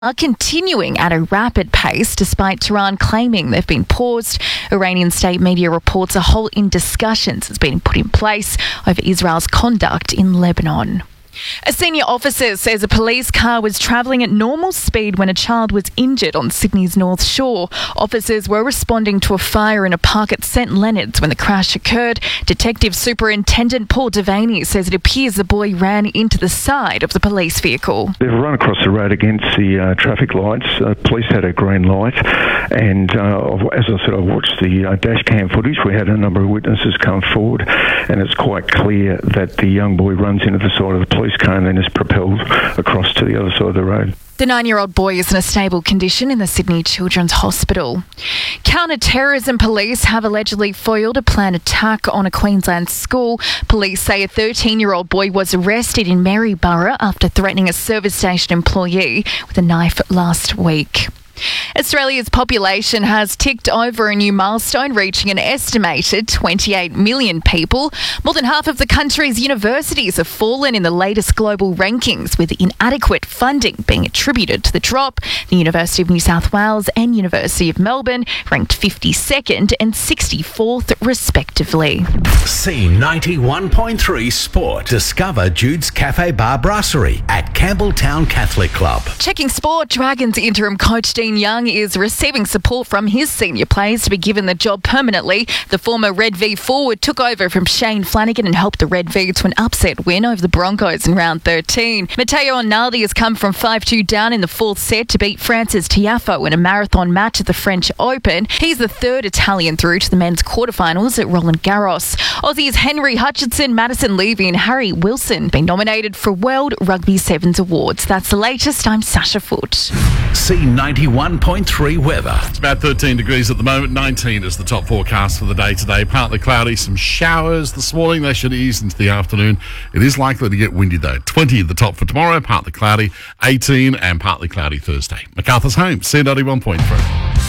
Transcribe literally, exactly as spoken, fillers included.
are continuing at a rapid pace despite Tehran claiming they've been paused. Iranian state media reports a halt in discussions has been put in place over Israel's conduct in Lebanon. A senior officer says a police car was travelling at normal speed when a child was injured on Sydney's North Shore. Officers were responding to a fire in a park at St Leonard's when the crash occurred. Detective Superintendent Paul Devaney says it appears the boy ran into the side of the police vehicle. They've run across the road against the uh, traffic lights. Uh, police had a green light, and uh, as I said, I watched the uh, dash cam footage. We had a number of witnesses come forward, and it's quite clear that the young boy runs into the side of the police car and then is propelled across to the other side of the road. The nine-year-old boy is in a stable condition in the Sydney Children's Hospital. Counter-terrorism police have allegedly foiled a planned attack on a Queensland school. Police say a thirteen-year-old boy was arrested in Maryborough after threatening a service station employee with a knife last week. Australia's population has ticked over a new milestone, reaching an estimated twenty-eight million people. More than half of the country's universities have fallen in the latest global rankings, with inadequate funding being attributed to the drop. The University of New South Wales and University of Melbourne ranked fifty-second and sixty-fourth respectively. C ninety-one point three Sport. Discover Jude's Cafe Bar Brasserie at Campbelltown Catholic Club. Checking sport, Dragons interim coach Dean Young is receiving support from his senior players to be given the job permanently. The former Red V forward took over from Shane Flanagan and helped the Red V to an upset win over the Broncos in round thirteen. Matteo Rinaldi has come from five two down in the fourth set to beat Francis Tiafoe in a marathon match at the French Open. He's the third Italian through to the men's quarterfinals at Roland Garros. Aussies Henry Hutchinson, Madison Levy and Harry Wilson been nominated for World Rugby Sevens Awards. That's the latest. I'm Sasha Foote. C ninety-one point three weather. It's about thirteen degrees at the moment. nineteen is the top forecast for the day today. Partly cloudy, some showers this morning. They should ease into the afternoon. It is likely to get windy though. twenty at the top for tomorrow, partly cloudy. eighteen and partly cloudy Thursday. MacArthur's home, C ninety-one point three.